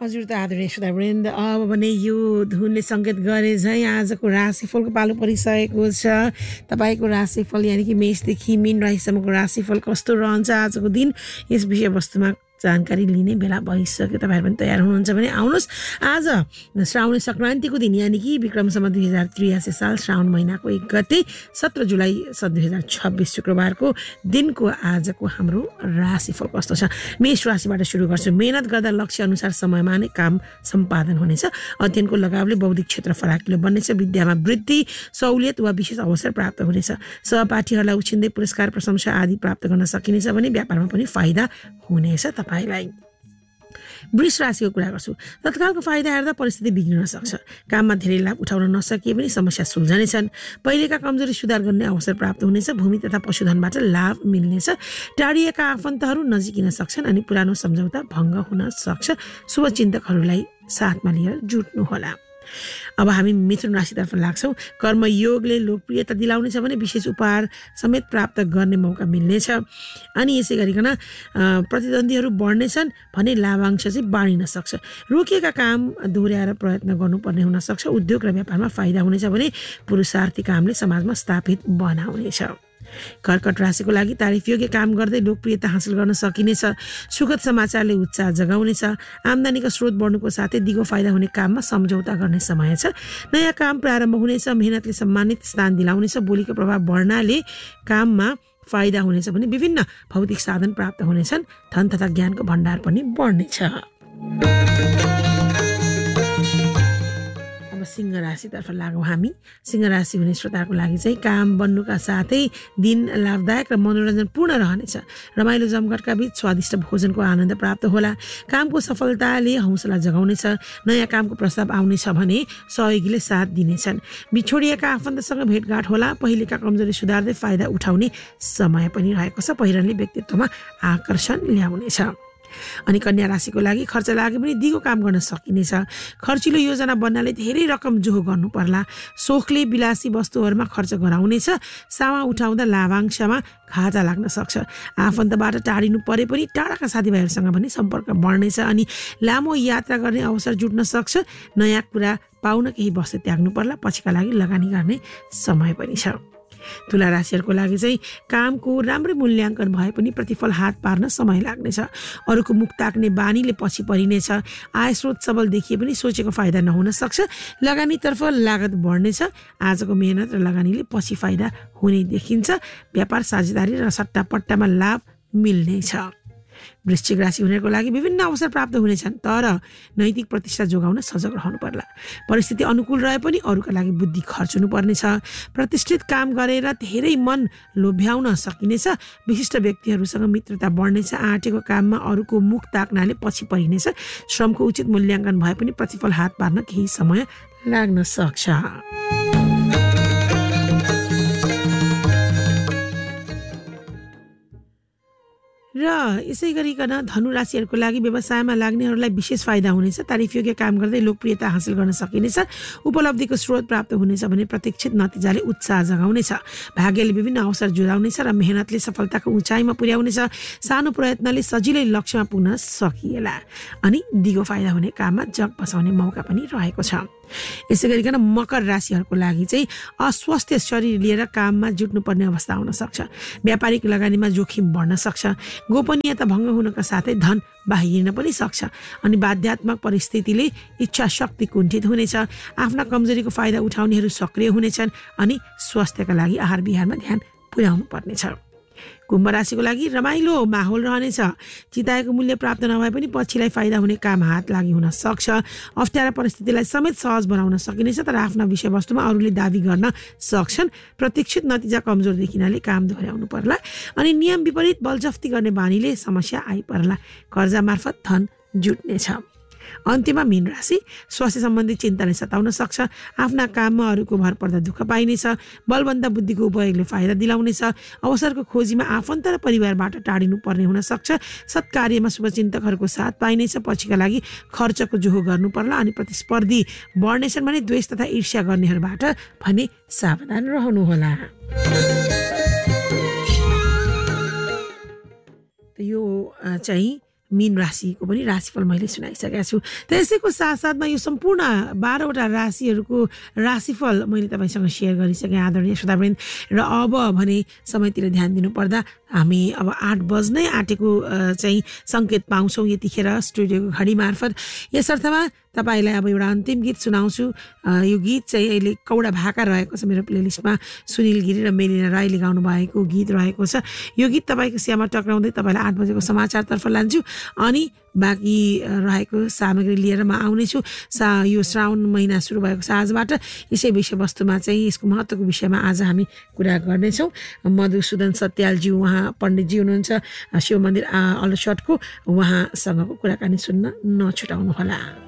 हजुर त आदरणीय श्रोतावृन्द, अब भने यो धुनले सङ्केत गरे झैँ आजको राशिफलको पालो परिसकेको छ। तपाईँको राशिफल यानि कि मेषदेखि मीन राशिसम्मको राशिफल कस्तो रहन्छ आजको दिन, यस विषयवस्तुमा जानकारी लिने बेला भइसक्यो। तपाईँहरू पनि तयार हुनुहुन्छ भने आउनुहोस्। आज श्रावणी सङ्क्रान्तिको दिन यानि कि विक्रम सम्वत 2083 साल श्रावण महिनाको 1 गते 17 जुलाई सन् 2026 शुक्रबारको दिनको आजको हाम्रो राशिफल कस्तो छ। मेष राशिबाट सुरु गर्छु। मेहनत गर्दा लक्ष्य अनुसार समयमा नै काम सम्पादन हुनेछ। अध्ययनको लगावले बौद्धिक क्षेत्र फराकिलो बन्नेछ। विद्यामा वृद्धि, सहुलियत वा विशेष अवसर प्राप्त हुनेछ। सहपाठीहरूलाई उछिन्दै पुरस्कार प्रशंसा आदि प्राप्त गर्न सकिनेछ भने व्यापारमा पनि फाइदा हुनेछ। तपाईलाई वृष राशिको कुरा गर्छु। तत्कालको फाइदा हेर्दा परिस्थिति बिग्रिन सक्छ। काममा धेरै लाभ उठाउन नसकिए पनि समस्या सुल्झनेछन्। पहिलेका कमजोरी सुधार गर्ने अवसर प्राप्त हुनेछ। भूमि तथा पशुधनबाट लाभ मिल्नेछ। टाढिएका आफन्तहरू नजिकिन सक्छन् अनि पुरानो सम्झौता भङ्ग हुन सक्छ। शुभचिन्तकहरूलाई साथमा लिएर जुट्नुहोला। अब हामी मिथुन राशितर्फ लाग्छौँ। कर्मयोगले लोकप्रियता दिलाउनेछ भने विशेष उपहार समेत प्राप्त गर्ने मौका मिल्नेछ। अनि यसै गरिकन प्रतिद्वन्दीहरू बढ्नेछन् भने लाभांश चाहिँ बाँडिन सक्छ। रोकिएका काम दोहोऱ्याएर प्रयत्न गर्नुपर्ने हुन सक्छ। उद्योग र व्यापारमा फाइदा हुनेछ भने पुरुषार्थी कामले समाजमा स्थापित बनाउनेछ। कर्कट राशिको लागि तारिफयोग्य काम गर्दै लोकप्रियता हासिल गर्न सकिनेछ। सुखद समाचारले उत्साह जगाउनेछ। आम्दानीको स्रोत बढ्नुको साथै दिगो फाइदा हुने काममा सम्झौता गर्ने समय छ। नयाँ काम प्रारम्भ हुनेछ। मेहनतले सम्मानित स्थान दिलाउनेछ। बोलीको प्रभाव बढ्नाले काममा फाइदा हुनेछ भने विभिन्न भौतिक साधन प्राप्त हुनेछन्। धन तथा ज्ञानको भण्डार पनि बढ्नेछ। सिंह राशितर्फ लागौँ हामी। सिंह राशि हुने श्रोताको लागि चाहिँ काम बन्नुका साथै दिन लाभदायक र मनोरञ्जनपूर्ण रहनेछ। रमाइलो जमघटका बीच स्वादिष्ट भोजनको आनन्द प्राप्त होला। कामको सफलताले हौसला जगाउनेछ। नयाँ कामको प्रस्ताव आउनेछ भने सहयोगीले साथ दिनेछन्। बिछोडिएका आफन्तसँग भेटघाट होला। पहिलेका कमजोरी सुधार्दै फाइदा उठाउने समय पनि रहेको छ। पहिरनले व्यक्तित्वमा आकर्षण ल्याउनेछ। अनि कन्या राशिको लागि खर्च लागे पनि दिगो काम गर्न सकिनेछ। खर्चिलो योजना बन्नाले धेरै रकम जोहो गर्नु पर्ला। सोखले विलासी वस्तुहरूमा खर्च गराउनेछ। सामा उठाउँदा लाभांशमा खाजा लाग्न सक्छ। आफन्तबाट टाढिनु परे पनि टाढाका साथीभाइहरूसँग पनि सम्पर्क बढ्नेछ। अनि लामो यात्रा गर्ने अवसर जुट्न सक्छ। नयाँ कुरा पाउन केही वस्तु त्याग्नु पर्ला। पछिका लागि लगानी गर्ने समय पनि छ। तुला राशिहरूको लागि चाहिँ कामको राम्रो मूल्याङ्कन भए पनि प्रतिफल हात पार्न समय लाग्नेछ। अरूको मुख ताक्ने बानीले पछि परिनेछ। आय स्रोत सबल देखिए पनि सोचेको फाइदा नहुन सक्छ। लगानीतर्फ लागत बढ्नेछ। आजको मेहनत र लगानीले पछि फाइदा हुने देखिन्छ। व्यापार साझेदारी र सट्टापट्टामा लाभ मिल्नेछ। वृश्चिक राशि हुनेको लागि विभिन्न अवसर प्राप्त हुनेछन्। तर नैतिक प्रतिष्ठा जोगाउन सजग रहनु पर्ला। परिस्थिति अनुकूल रहे पनि अरूका लागि बुद्धि खर्चुनु पर्नेछ। प्रतिष्ठित काम गरेर धेरै मन लोभ्याउन सकिनेछ। विशिष्ट व्यक्तिहरूसँग मित्रता बढ्नेछ। आँटेको काममा अरूको मुख ताक्नाले पछि परिनेछ। श्रमको उचित मूल्याङ्कन भए पनि प्रतिफल हात पार्न केही समय लाग्न सक्छ। र यसै गरिकन धनु राशिहरूको लागि व्यवसायमा लाग्नेहरूलाई विशेष फाइदा हुनेछ। तारिफयोग्य काम गर्दै लोकप्रियता हासिल गर्न सकिनेछ। उपलब्धिको स्रोत प्राप्त हुनेछ भने प्रतीक्षित नतिजाले उत्साह जगाउनेछ। भाग्यले विभिन्न अवसर जुदाउनेछ र मेहनतले सफलताको उचाइमा पुर्याउनेछ। सानो प्रयत्नले सजिलै लक्ष्यमा पुग्न सकिएला। अनि दिगो फाइदा हुने काममा जग बसाउने मौका पनि रहेको छ। यसै गरिकन मकर राशिहरूको लागि चाहिँ अस्वस्थ शरीर लिएर काममा जुट्नुपर्ने अवस्था आउन सक्छ। व्यापारिक लगानीमा जोखिम बढ्न सक्छ। गोपनीयता भङ्ग हुनका साथै धन बाहिरिन पनि सक्छ। अनि बाध्यात्मक परिस्थितिले इच्छा शक्ति कुण्ठित हुनेछ। आफ्ना कमजोरीको फाइदा उठाउनेहरू सक्रिय हुनेछन्। अनि स्वास्थ्यका लागि आहार विहारमा ध्यान पुर्याउनु पर्नेछ। कुम्भ राशिको लागि रमाइलो माहौल रहनेछ। चिताएको मूल्य प्राप्त नभए पनि पछिलाई फाइदा हुने काम हात लागि हुन सक्छ। अप्ठ्यारा परिस्थितिलाई समेत सहज बनाउन सकिनेछ। तर आफ्ना विषयवस्तुमा अरूले दाबी गर्न सक्छन्। प्रतीक्षित नतिजा कमजोर देखिनाले काम दोहोऱ्याउनु पर्ला। अनि नियम विपरीत बलजफ्ती गर्ने बानीले समस्या आइपर्ला। कर्जा मार्फत धन जुट्नेछ। अन्त्यमा मीन राशि स्वास्थ्य सम्बन्धी चिन्ताले सताउन सक्छ। आफ्ना काममा अरूको भर पर्दा दुःख पाइनेछ। बलबन्दा बुद्धिको उपयोगले फाइदा दिलाउनेछ। अवसरको खोजीमा आफन्त र परिवारबाट टाढिनु पर्ने हुन सक्छ। सत्कार्यमा शुभचिन्तकहरूको साथ पाइनेछ। पछिका लागि खर्चको जोहो गर्नु पर्ला। अनि प्रतिस्पर्धी बढ्नेछन् भने द्वेष तथा ईर्ष्या गर्नेहरूबाट भने सावधान रहनुहोला। यो चाहिँ मीन राशिको पनि राशिफल मैले सुनाइसकेको छु। त्यसैको साथसाथमा यो सम्पूर्ण 12वटा राशिहरूको राशिफल मैले तपाईँसँग सेयर गरिसकेँ आदरणीय श्रोतावृन्द। र अब भने समयतिर ध्यान दिनुपर्दा हामी अब 8 बज्नै आँटेको चाहिँ सङ्केत पाउँछौँ यतिखेर स्टुडियोको घडी मार्फत। यसर्थमा तपाईँलाई अब एउटा अन्तिम गीत सुनाउँछु। यो गीत चाहिँ अहिले कौडा भाका रहेको छ मेरो प्लेलिस्टमा। सुनिल गिरी र मेलिना राईले गाउनु भएको गीत रहेको छ। यो गीत तपाईँको सेवामा टक्राउँदै तपाईँलाई 8 बजेको समाचारतर्फ लान्छु अनि बाँकी रहेको सामग्री लिएर म आउनेछु। यो श्रावण महिना सुरु भएको छ आजबाट। यसै विषयवस्तुमा चाहिँ यसको महत्त्वको विषयमा आज हामी कुरा गर्नेछौँ। मधुसूदन सत्यालज्यू उहाँ पण्डितजी हुनुहुन्छ शिव मन्दिर अलसटको, उहाँसँगको कुराकानी सुन्न नछुटाउनुहोला।